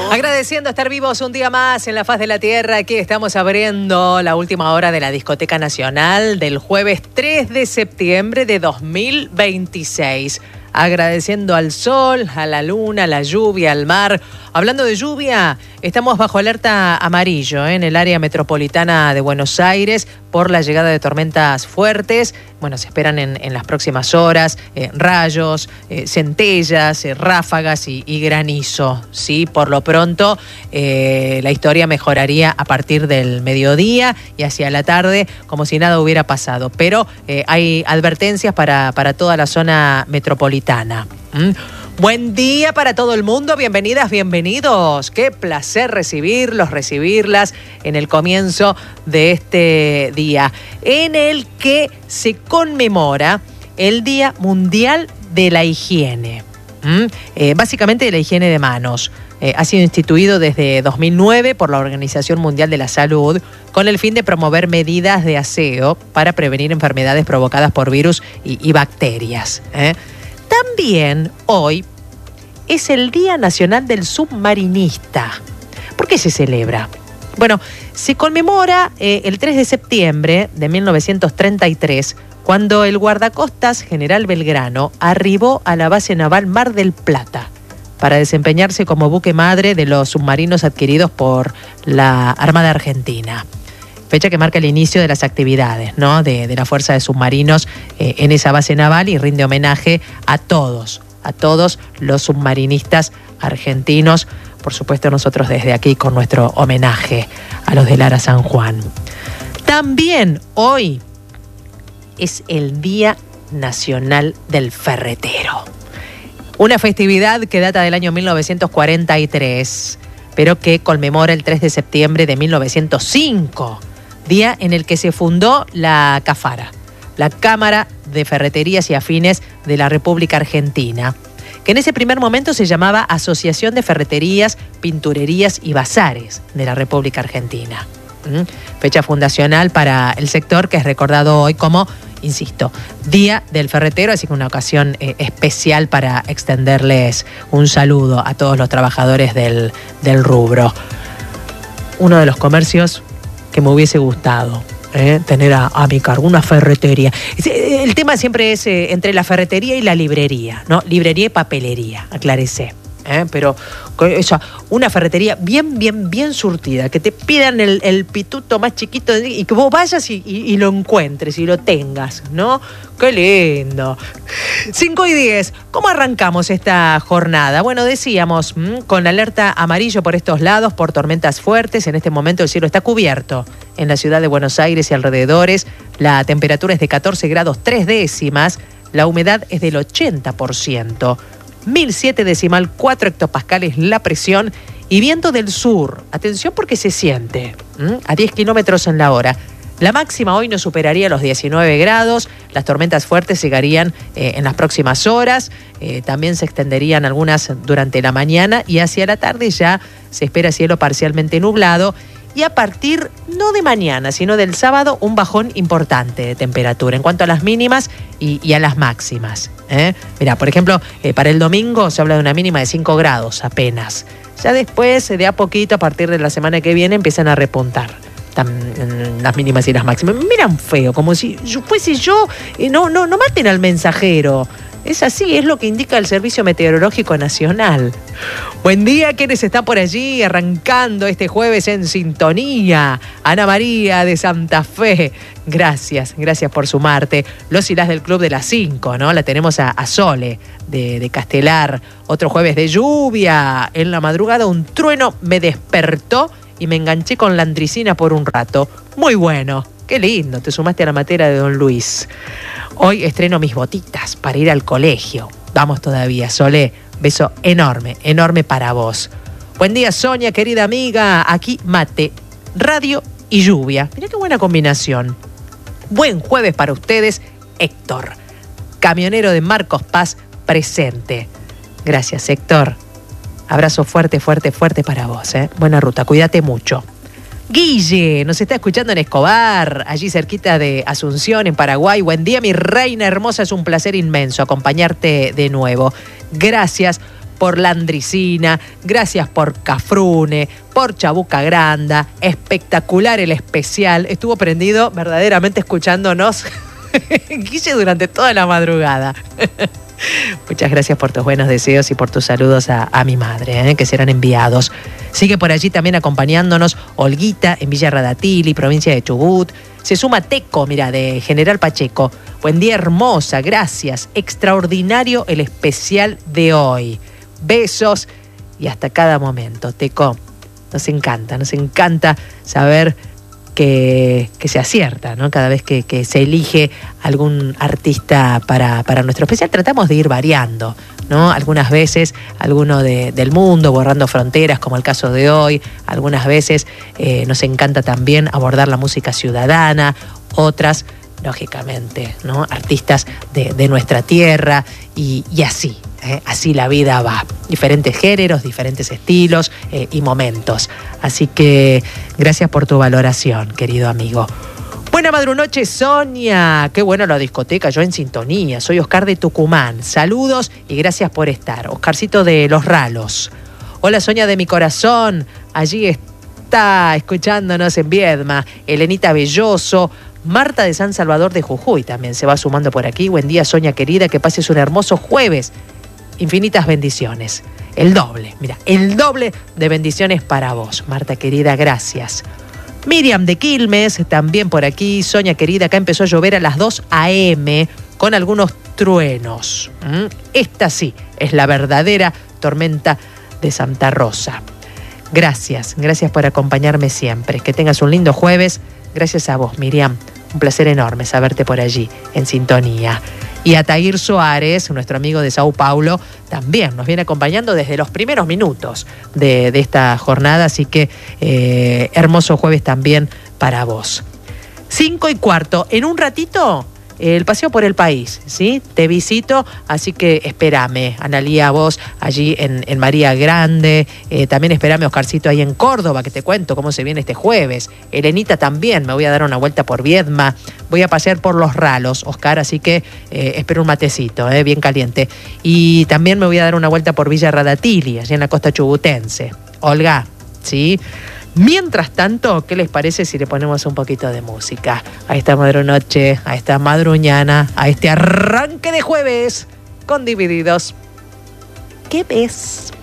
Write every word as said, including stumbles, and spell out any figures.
Agradeciendo estar vivos un día más en la faz de la tierra. Aquí estamos abriendo la última hora de la Discoteca Nacional del jueves tres de septiembre de dos mil veintiséis. Agradeciendo al sol, a la luna, a la lluvia, al mar. Hablando de lluvia, estamos bajo alerta amarillo ¿eh? en el área metropolitana de Buenos Aires por la llegada de tormentas fuertes. Bueno, se esperan en, en las próximas horas eh, rayos, eh, centellas, eh, ráfagas y, y granizo. ¿sí? Por lo pronto, eh, la historia mejoraría a partir del mediodía y hacia la tarde, como si nada hubiera pasado. Pero eh, hay advertencias para, para toda la zona metropolitana. ¿Mm? Buen día para todo el mundo, bienvenidas, bienvenidos. Qué placer recibirlos, recibirlas en el comienzo de este día, en el que se conmemora el Día Mundial de la Higiene. ¿Mm? Eh, básicamente de la higiene de manos. Eh, ha sido instituido desde dos mil nueve por la Organización Mundial de la Salud con el fin de promover medidas de aseo para prevenir enfermedades provocadas por virus y, y bacterias. ¿eh? También hoy es el Día Nacional del Submarinista. ¿Por qué se celebra? Bueno, se conmemora eh, el tres de septiembre de mil novecientos treinta y tres, cuando el guardacostas General Belgrano arribó a la base naval Mar del Plata para desempeñarse como buque madre de los submarinos adquiridos por la Armada Argentina. Fecha que marca el inicio de las actividades, ¿no? de, de la Fuerza de Submarinos eh, en esa base naval y rinde homenaje a todos, a todos los submarinistas argentinos. Por supuesto, nosotros desde aquí con nuestro homenaje a los de Lara San Juan. También hoy es el Día Nacional del Ferretero. Una festividad que data del año mil novecientos cuarenta y tres, pero que conmemora el tres de septiembre de mil novecientos cinco. Día en el que se fundó la CAFARA, la Cámara de Ferreterías y Afines de la República Argentina, que en ese primer momento se llamaba Asociación de Ferreterías, Pinturerías y Bazares de la República Argentina. ¿Mm? Fecha fundacional para el sector que es recordado hoy como, insisto, Día del Ferretero, así que una ocasión eh, especial para extenderles un saludo a todos los trabajadores del, del rubro. Uno de los comercios que me hubiese gustado eh, tener a, a mi cargo, una ferretería. El tema siempre es eh, entre la ferretería y la librería, ¿no? Librería y papelería, aclárense. ¿eh? Pero esa, una ferretería bien, bien, bien surtida, que te pidan el, el pituto más chiquito y que vos vayas y, y, y lo encuentres y lo tengas, ¿no? ¡Qué lindo! cinco y diez, ¿cómo arrancamos esta jornada? Bueno, decíamos, mmm, con la alerta amarillo por estos lados, por tormentas fuertes. En este momento el cielo está cubierto en la ciudad de Buenos Aires y alrededores. La temperatura es de catorce grados tres décimas, la humedad es del ochenta por ciento. mil siete decimal cuatro hectopascales la presión y viento del sur. Atención porque se siente ¿m? a diez kilómetros en la hora. La máxima hoy no superaría los diecinueve grados. Las tormentas fuertes llegarían eh, en las próximas horas. Eh, también se extenderían algunas durante la mañana y hacia la tarde ya se espera cielo parcialmente nublado. Y a partir, no de mañana, sino del sábado, un bajón importante de temperatura en cuanto a las mínimas y, y a las máximas. ¿eh? Mirá, por ejemplo, eh, para el domingo se habla de una mínima de cinco grados apenas. Ya después, de a poquito, a partir de la semana que viene, empiezan a repuntar tan, las mínimas y las máximas. Miran feo, como si yo fuese yo. Eh, no, no, no maten al mensajero. Es así, es lo que indica el Servicio Meteorológico Nacional. Buen día, quienes están por allí arrancando este jueves en sintonía. Ana María de Santa Fe, gracias, gracias por sumarte. Los y las del Club de las cinco, ¿no? La tenemos a, a Sole de, de Castelar. Otro jueves de lluvia. En la madrugada un trueno me despertó y me enganché con la andricina por un rato. Muy bueno. Qué lindo, te sumaste a la materia de Don Luis. Hoy estreno mis botitas para ir al colegio. Vamos todavía, Solé. Beso enorme, enorme para vos. Buen día, Sonia, querida amiga. Aquí mate, radio y lluvia. Mirá qué buena combinación. Buen jueves para ustedes, Héctor. Camionero de Marcos Paz, presente. Gracias, Héctor. Abrazo fuerte, fuerte, fuerte para vos. ¿eh? Buena ruta, cuídate mucho. Guille, nos está escuchando en Escobar, allí cerquita de Asunción, en Paraguay. Buen día, mi reina hermosa, es un placer inmenso acompañarte de nuevo. Gracias por Landricina, gracias por Cafrune, por Chabuca Granda, espectacular el especial, estuvo prendido verdaderamente escuchándonos Guille durante toda la madrugada. Muchas gracias por tus buenos deseos y por tus saludos a, a mi madre, ¿eh? que serán enviados. Sigue por allí también acompañándonos Olguita en Villa Radatili, provincia de Chubut. Se suma Teco, mira, de General Pacheco. Buen día, hermosa, gracias. Extraordinario el especial de hoy. Besos y hasta cada momento. Teco, nos encanta, nos encanta saber Que, que se acierta, ¿no? Cada vez que, que se elige algún artista para, para nuestro especial, tratamos de ir variando, ¿no? Algunas veces alguno de, del mundo, borrando fronteras, como el caso de hoy. Algunas veces eh, nos encanta también abordar la música ciudadana, otras, lógicamente, ¿no? Artistas de, de nuestra tierra y, y así. Eh, así la vida va, diferentes géneros, diferentes estilos eh, y momentos. Así que gracias por tu valoración, querido amigo. Buena madrunoche, Sonia. Qué bueno la discoteca, yo en sintonía. Soy Oscar de Tucumán. Saludos y gracias por estar. Oscarcito de Los Ralos. Hola, Sonia de mi corazón. Allí está escuchándonos en Viedma. Elenita Belloso. Marta de San Salvador de Jujuy también se va sumando por aquí. Buen día, Sonia querida, que pases un hermoso jueves. Infinitas bendiciones. El doble, mira, el doble de bendiciones para vos, Marta querida, gracias. Miriam de Quilmes, también por aquí. Sonia querida, acá empezó a llover a las dos a eme con algunos truenos. ¿Mm? Esta sí es la verdadera tormenta de Santa Rosa. Gracias, gracias por acompañarme siempre. Que tengas un lindo jueves. Gracias a vos, Miriam. Un placer enorme saberte por allí, en sintonía. Y Atair Suárez, nuestro amigo de Sao Paulo, también nos viene acompañando desde los primeros minutos de, de esta jornada, así que eh, hermoso jueves también para vos. Cinco y cuarto, en un ratito, el paseo por el país, ¿sí? Te visito, así que espérame, Analía, vos allí en, en María Grande, eh, también espérame, Oscarcito, ahí en Córdoba, que te cuento cómo se viene este jueves. Elenita también, me voy a dar una vuelta por Viedma, voy a pasear por Los Ralos, Oscar, así que eh, espero un matecito, eh, bien caliente. Y también me voy a dar una vuelta por Villa Radatili, allí en la costa chubutense. Olga, ¿sí? Mientras tanto, ¿qué les parece si le ponemos un poquito de música? A esta madrunoche, a esta madruñana, a este arranque de jueves con Divididos. ¿Qué ves?